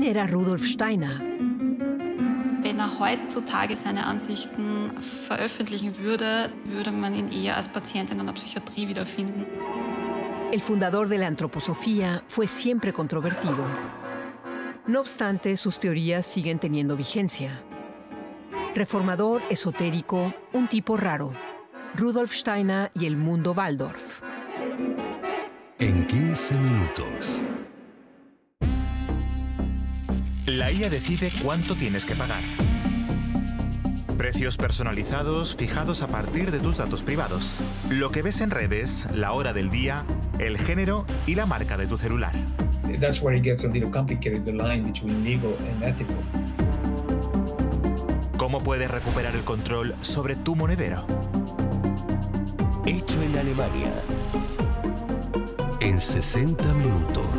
era Rudolf Steiner. Wenn heutzutage seine Ansichten veröffentlichen würde, würde man ihn eher als Patient in einer Psychiatrie wiederfinden. El fundador de la antroposofía fue siempre controvertido. No obstante, sus teorías siguen teniendo vigencia. Reformador, esotérico, un tipo raro. Rudolf Steiner y el mundo Waldorf. En 15 minutos. La IA decide cuánto tienes que pagar. Precios personalizados fijados a partir de tus datos privados. Lo que ves en redes, la hora del día, el género y la marca de tu celular. That's where it gets a little complicated, the line between legal and ethical. ¿Cómo puedes recuperar el control sobre tu monedero? Hecho en Alemania. En 60 minutos.